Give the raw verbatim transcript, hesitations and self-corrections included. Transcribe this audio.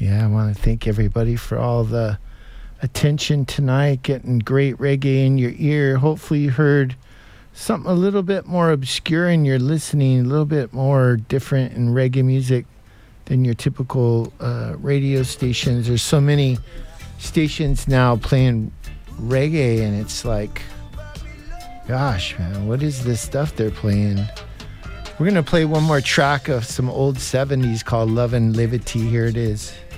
Yeah, I want to thank everybody for all the attention tonight, getting great reggae in your ear. Hopefully you heard something a little bit more obscure in your listening, a little bit more different in reggae music than your typical uh, radio stations. There's so many stations now playing reggae, and it's like, gosh, man, what is this stuff they're playing? We're going to play one more track of some old seventies called Love and Liberty. Here it is.